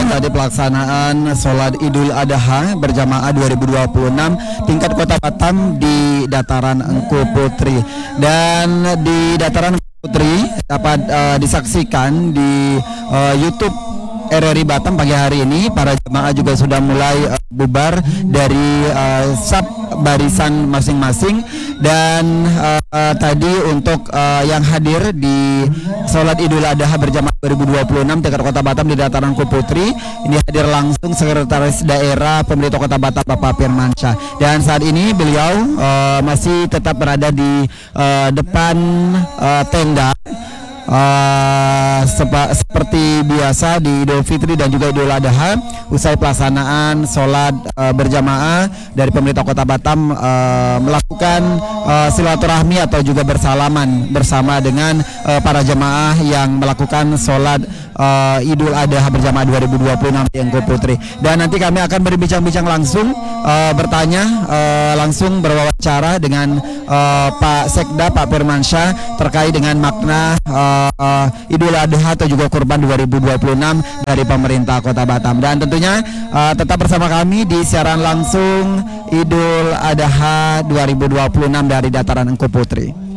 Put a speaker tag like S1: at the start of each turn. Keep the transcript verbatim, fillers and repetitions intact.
S1: tadi pelaksanaan sholat Idul Adha berjamaah dua ribu dua puluh enam tingkat Kota Batam di Dataran Engku Putri. Dan di Dataran Engku Putri dapat uh, disaksikan di uh, YouTube R R I Batam pagi hari ini. Para jemaah juga sudah mulai uh, bubar dari uh, sub barisan masing-masing. Dan uh, uh, tadi untuk uh, yang hadir di sholat Idul Adha berjamaah dua ribu dua puluh enam tingkat Kota Batam di Dataran Engku Putri, ini hadir langsung Sekretaris Daerah Pemerintah Kota Batam Bapak Firmansyah. Dan saat ini beliau uh, masih tetap berada di uh, depan uh, tenda Uh, sepa, seperti biasa di Idul Fitri dan juga Idul Adha. Usai pelaksanaan sholat uh, berjamaah dari pemerintah Kota Batam uh, melakukan uh, silaturahmi atau juga bersalaman bersama dengan uh, para jemaah yang melakukan sholat uh, Idul Adha berjamaah dua ribu dua puluh enam di Engku Putri. Dan nanti kami akan berbincang-bincang langsung, uh, bertanya uh, langsung berwawancara dengan uh, Pak Sekda Pak Firmansyah terkait dengan makna uh, Uh, Idul Adha atau juga kurban dua ribu dua puluh enam dari pemerintah Kota Batam. Dan tentunya uh, tetap bersama kami di siaran langsung Idul Adha dua ribu dua puluh enam dari Dataran Engku Putri.